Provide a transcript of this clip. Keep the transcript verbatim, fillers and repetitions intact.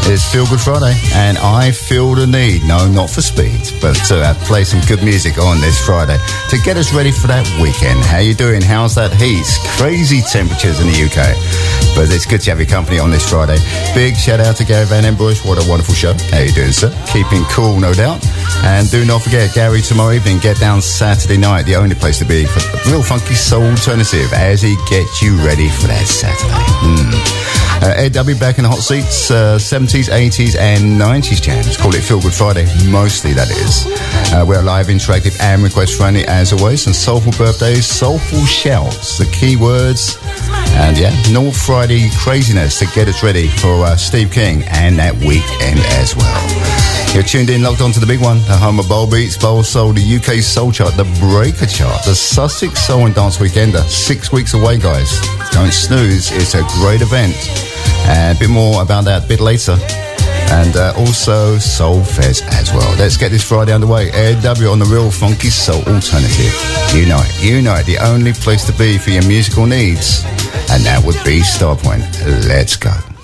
It's Feel Good Friday, and I feel the need, no, not for speed, but to uh, play some good music on this Friday to get us ready for that weekend. How you doing? How's that heat? Crazy temperatures in the U K, but it's good to have your company on this Friday. Big shout out to Gary Van Embush. What a wonderful show. How you doing, sir? Keeping cool, no doubt. And do not forget, Gary, tomorrow evening, Get Down Saturday night, the only place to be for real funky soul alternative as he gets you ready for that Saturday. Mm. Uh, Ed W back in the hot seats, uh, seventies, eighties and nineties jams. Call it Feel Good Friday, mostly that is. Uh, we're live, interactive and request friendly as always. And soulful birthdays, soulful shouts, the key words. And yeah, North Friday craziness to get us ready for uh, Steve King and that weekend as well. You're tuned in, locked on to the big one, the home of Bowl Beats, Bowl Soul, the U K Soul Chart, the Breaker Chart, the Sussex Soul and Dance Weekender. Six weeks away, guys. Don't snooze. It's a great event. And a bit more about that a bit later. And uh, also Soul Fest as well. Let's get this Friday underway. A W on the real funky soul alternative. You know it. You know it. The only place to be for your musical needs. And that would be Starpoint. Let's go.